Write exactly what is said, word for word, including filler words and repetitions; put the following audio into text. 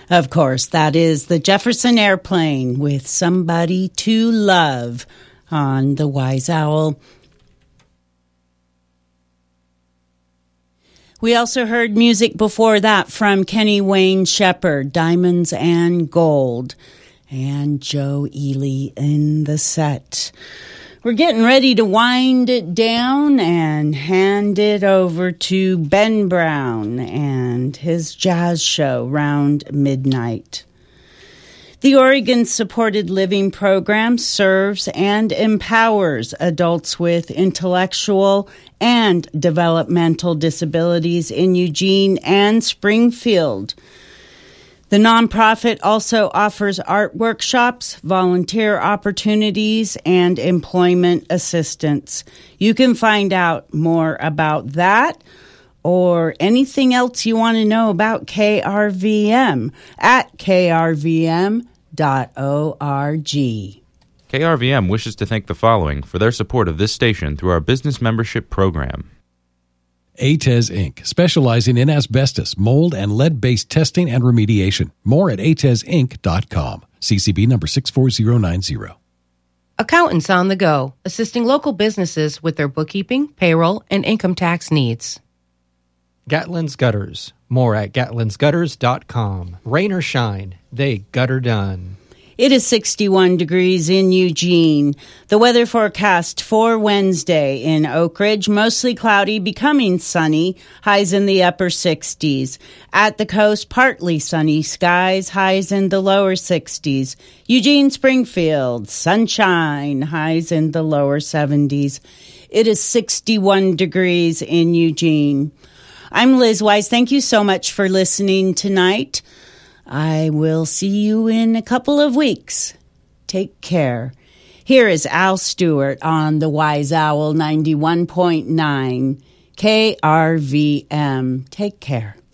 Of course, that is the Jefferson Airplane with Somebody to Love on the Wise Owl. We also heard music before that from Kenny Wayne Shepherd, Diamonds and Gold, and Joe Ely in the set. We're getting ready to wind it down and hand it over to Ben Brown and his jazz show, Round Midnight. The Oregon Supported Living Program serves and empowers adults with intellectual and developmental disabilities in Eugene and Springfield. The nonprofit also offers art workshops, volunteer opportunities, and employment assistance. You can find out more about that or anything else you want to know about K R V M at k r v m dot org. K R V M wishes to thank the following for their support of this station through our business membership program. A T E S Incorporated, specializing in asbestos, mold, and lead-based testing and remediation. More at a t e s inc dot com. C C B number six four zero nine zero. Accountants on the Go, assisting local businesses with their bookkeeping, payroll, and income tax needs. Gatlin's Gutters. More at gatlins gutters dot com. Rain or shine, they gutter done. It is sixty-one degrees in Eugene. The weather forecast for Wednesday in Oak Ridge, mostly cloudy, becoming sunny, highs in the upper sixties. At the coast, partly sunny skies, highs in the lower sixties. Eugene, Springfield, sunshine, highs in the lower seventies. It is sixty-one degrees in Eugene. I'm Liz Wise. Thank you so much for listening tonight. I will see you in a couple of weeks. Take care. Here is Al Stewart on the Wise Owl ninety-one point nine K R V M. Take care.